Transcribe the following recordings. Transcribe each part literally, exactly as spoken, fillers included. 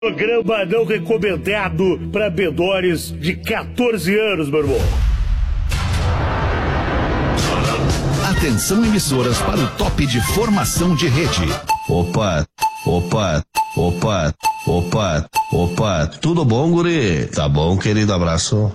Programa não recomendado para menores de quatorze anos, meu irmão. Atenção, emissoras, para o top de formação de rede. Opa, opa, opa, opa, opa. Tudo bom, guri? Tá bom, querido, abraço.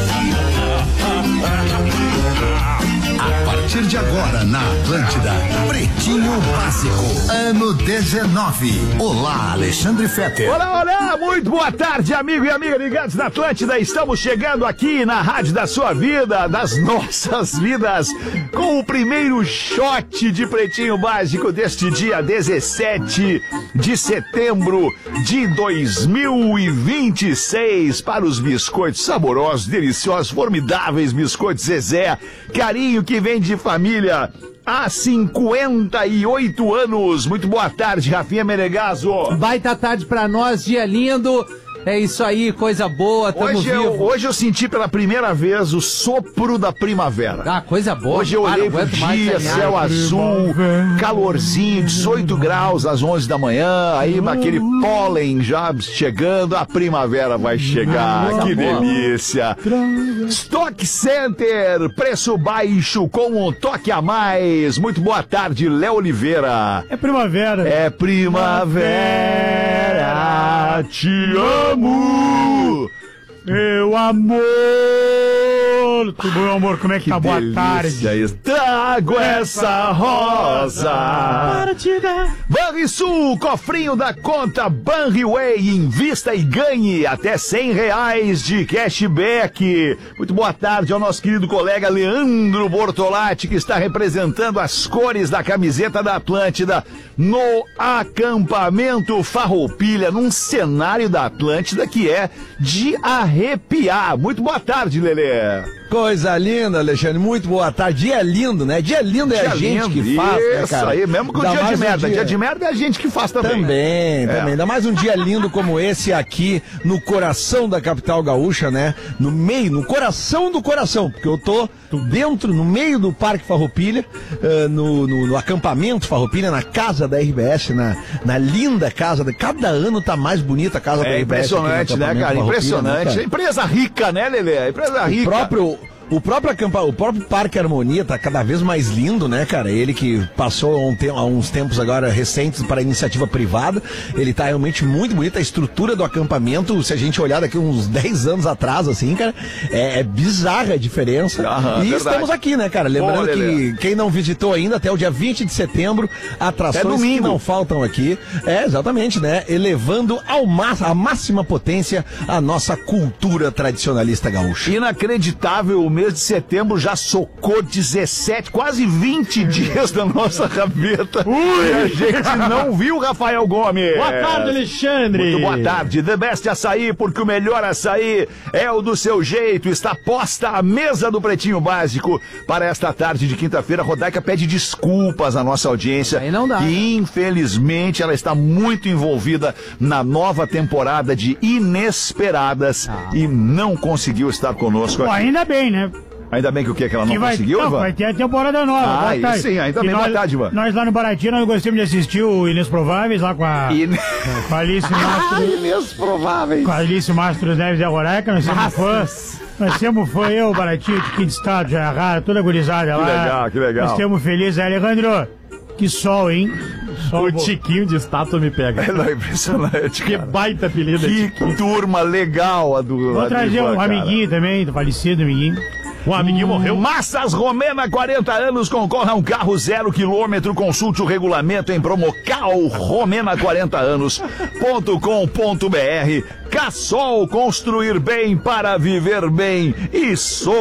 A partir de agora, na Atlântida, Pretinho Básico, ano dezenove. Olá, Alexandre Fetter. Olá, olá, muito boa tarde, amigo e amiga ligados na Atlântida. Estamos chegando aqui na rádio da sua vida, das nossas vidas, com o primeiro shot de Pretinho Básico deste dia dezessete de setembro de dois mil e vinte e seis para os biscoitos saborosos, deliciosos, formidáveis biscoitos Zezé. Carinho que vem de família há cinquenta e oito anos. Muito boa tarde, Rafinha Menegaso. Baita tarde pra nós, dia lindo. É isso aí, coisa boa, tamo hoje vivo. Eu, hoje eu senti pela primeira vez o sopro da primavera. Ah, coisa boa. Hoje eu olhei pro dia, céu azul, calorzinho, dezoito graus às onze da manhã, aí aquele pólen já chegando, a primavera vai chegar, ah, que boa. Delícia. Stock Center, preço baixo com um toque a mais. Muito boa tarde, Léo Oliveira. É primavera. É primavera, te amo. Meu amor! Tudo bom, amor? Como é que, que tá? Boa tarde. Trago essa rosa para te dar. Banrisul, cofrinho da conta Banriway. Invista e ganhe até cem reais de cashback. Muito boa tarde ao nosso querido colega Leandro Bortolatti, que está representando as cores da camiseta da Atlântida no acampamento Farroupilha, num cenário da Atlântida que é de arrepiar. Muito boa tarde, Lelê. Coisa linda, Alexandre, muito boa tarde. Dia lindo, né? Dia lindo é dia a gente lindo. Que faz, né, cara? Isso aí, mesmo que o dia de merda. Um dia... dia de merda é a gente que faz também. Também, é. também. Ainda mais um dia lindo como esse aqui, no coração da capital gaúcha, né? No meio, no coração do coração, porque eu tô dentro, no meio do Parque Farroupilha, uh, no, no, no acampamento Farroupilha, na casa da R B S, na, na linda casa. Da... Cada ano tá mais bonita a casa é da R B S. Impressionante, né, cara? Impressionante. Né, cara? Empresa rica, né, Lelê? Empresa rica. O próprio... O próprio, acampa, o próprio Parque Harmonia tá cada vez mais lindo, né, cara? Ele que passou há, um te- há uns tempos agora recentes para iniciativa privada, ele tá realmente muito bonito. A estrutura do acampamento, se a gente olhar daqui uns dez anos atrás, assim, cara, é, é bizarra a diferença. Aham, e verdade. Estamos aqui, né, cara? Lembrando Bom, que quem não visitou ainda, até o dia vinte de setembro, atrações que não faltam aqui. É, exatamente, né? Elevando ao má- a máxima potência a nossa cultura tradicionalista gaúcha. Inacreditável. O mês de setembro já socou dezessete, quase vinte dias da nossa rabeta. Ui, a gente não viu, Rafael Gomes. Boa tarde, Alexandre. Muito boa tarde. The Best Açaí, porque o melhor açaí é o do seu jeito. Está posta a mesa do Pretinho Básico para esta tarde de quinta-feira. Rodaica pede desculpas à nossa audiência. Aí não dá. E infelizmente ela está muito envolvida na nova temporada de Inesperadas ah. e não conseguiu estar conosco aqui. Pô, ainda bem, né? Ainda bem que o que? Que ela não que vai, conseguiu, não, Ivan? Vai ter a temporada nova. Ah, isso sim, ainda bem, boa tarde, Ivan. Nós lá no Baratinho, nós gostamos de assistir o Inesprováveis lá com a... In... com a Alice Mastro... Inesprováveis. Com a Alice Mastro Neves e a Rodaica, nós somos fãs. Nós temos fã, eu, Baratinho, de Quinto Estado, já errado, toda gurizada lá. Que legal, que legal. Nós temos felizes. Alejandro, que sol, hein? Sol o Tiquinho de estátua me pega. É, não, é impressionante, que cara. baita apelido. Que turma legal a do... Vou a trazer do um Ivan, amiguinho cara. também, do falecido amiguinho. Um amiguinho hum, morreu. Massas Romena, quarenta anos, concorra a um carro zero quilômetro. Consulte o regulamento em promocal romena quarenta anos ponto com ponto br. Cassol, construir bem para viver bem. E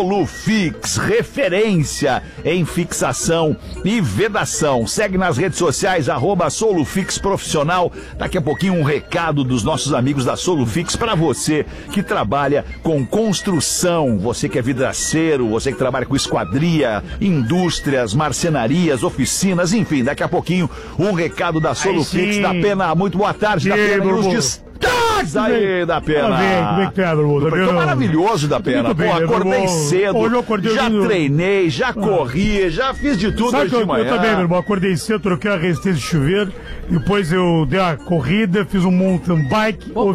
Solufix, referência em fixação e vedação. Segue nas redes sociais, arroba Solufix Profissional. Daqui a pouquinho um recado dos nossos amigos da Solufix para você que trabalha com construção, você que é vidraceiro, você que trabalha com esquadria, indústrias, marcenarias, oficinas, enfim, daqui a pouquinho um recado da Solufix. Da Pena, muito boa tarde, da Pena, e os destaques aí, da Pena. Como é que tá, meu irmão? Tô maravilhoso, da Pena. Pô, acordei cedo, Hoje eu acordei já lindo. treinei, já corri, já fiz de tudo Sabe hoje que eu, de manhã. eu também, meu irmão, acordei cedo, troquei a resistência de chuveiro, Depois eu dei uma corrida, fiz um mountain bike. Pô,